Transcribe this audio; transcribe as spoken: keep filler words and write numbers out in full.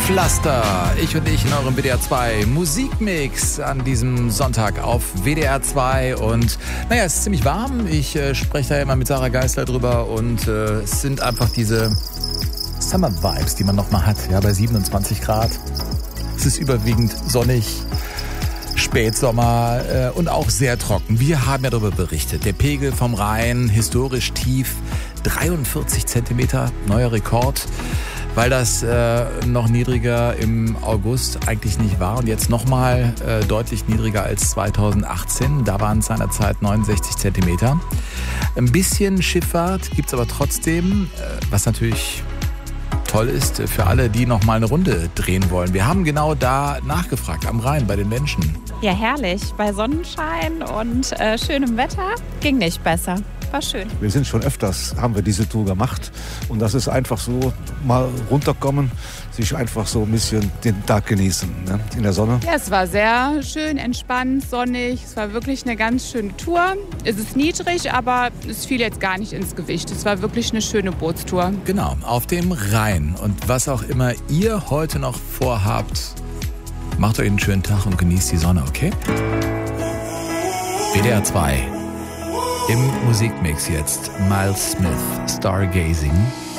Pflaster. Ich und ich in eurem W D R zwei Musikmix an diesem Sonntag auf W D R zwei. Und naja, es ist ziemlich warm. Ich äh, spreche da immer mit Sarah Geisler drüber. Und äh, es sind einfach diese Summer-Vibes, die man nochmal hat. Ja, bei siebenundzwanzig Grad. Es ist überwiegend sonnig. Spätsommer äh, und auch sehr trocken. Wir haben ja darüber berichtet. Der Pegel vom Rhein historisch tief. dreiundvierzig Zentimeter, neuer Rekord. Weil das äh, noch niedriger im August eigentlich nicht war und jetzt nochmal äh, deutlich niedriger als zweitausendachtzehn. Da waren es seinerzeit neunundsechzig Zentimeter. Ein bisschen Schifffahrt gibt es aber trotzdem, äh, was natürlich toll ist für alle, die nochmal eine Runde drehen wollen. Wir haben genau da nachgefragt, am Rhein, bei den Menschen. Ja, herrlich. Bei Sonnenschein und äh, schönem Wetter ging nicht besser. War schön. Wir sind schon öfters, haben wir diese Tour gemacht. Und das ist einfach so, mal runterkommen, sich einfach so ein bisschen den Tag genießen, ne? In der Sonne. Ja, es war sehr schön, entspannt, sonnig. Es war wirklich eine ganz schöne Tour. Es ist niedrig, aber es fiel jetzt gar nicht ins Gewicht. Es war wirklich eine schöne Bootstour. Genau, auf dem Rhein. Und was auch immer ihr heute noch vorhabt, macht euch einen schönen Tag und genießt die Sonne, okay? W D R zwei. Im Musikmix jetzt Miles Smith, Stargazing.